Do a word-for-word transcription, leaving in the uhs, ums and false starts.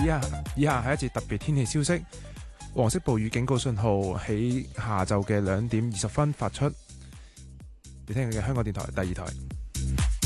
下以下係一節特別天氣消息，黃色暴雨警告信號喺下晝嘅兩點二十分發出。你聽緊嘅香港電台第二台。